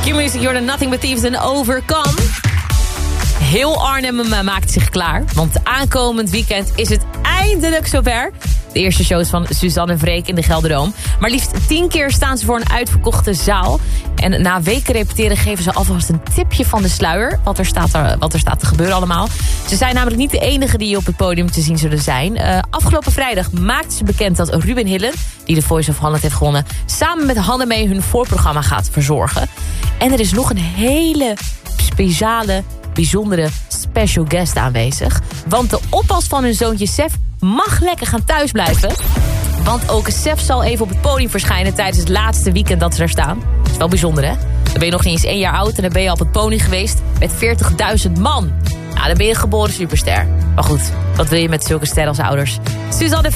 Q-Music, you're the Nothing But Thieves en Overcome. Heel Arnhem maakt zich klaar, want aankomend weekend is het eindelijk zover. De eerste shows van Suzanne en Freek in de Gelderdoom. Maar liefst 10 keer staan ze voor een uitverkochte zaal. En na weken repeteren geven ze alvast een tipje van de sluier. Wat er staat te gebeuren allemaal. Ze zijn namelijk niet de enige die op het podium te zien zullen zijn. Afgelopen vrijdag maakten ze bekend dat Ruben Hillen, die de Voice of Holland heeft gewonnen, samen met Hanneme hun voorprogramma gaat verzorgen. En er is nog een hele speciale, bijzondere special guest aanwezig. Want de oppas van hun zoontje Sef mag lekker gaan thuisblijven. Want ook Sef zal even op het podium verschijnen tijdens het laatste weekend dat ze er staan. Dat is wel bijzonder, hè? Dan ben je nog niet eens 1 jaar oud en dan ben je op het podium geweest met 40.000 man. Nou, dan ben je een geboren superster. Maar goed, wat wil je met zulke sterren als ouders? Suzanne